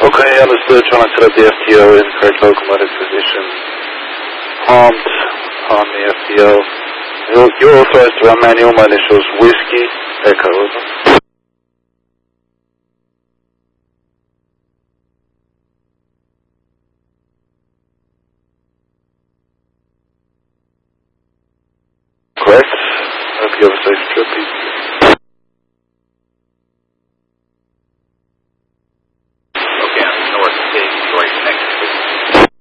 Okay, understood. Trying to set up the FTO in correct locomotive position. Prompt on the FTO. You're authorized to run manual. My initials Whiskey Echo. Over. Correct. Hope you have a safe trip.